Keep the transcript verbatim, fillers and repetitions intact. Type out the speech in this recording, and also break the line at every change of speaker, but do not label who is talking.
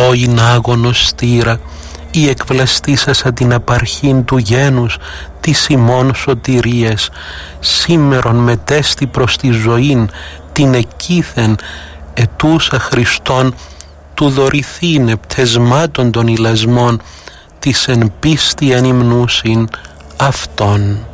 πτώην άγωνος στήρα, ή εκβλαστήσασα την απαρχήν του γένους, της ημών σωτηρίες, σήμερον μετέστη προς τη ζωήν, την εκείθεν, ετούσα Χριστόν, του δωρηθήνε πτεσμάτων των ηλασμών, της εν πίστη εν υμνούσιν αυτόν.